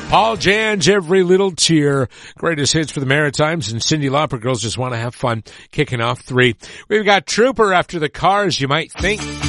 Paul Jan's Every Little Tear. Greatest hits for the Maritimes and Cyndi Lauper. Girls just want to have fun. Kicking off 3. We've got Trooper after the Cars, You Might Think.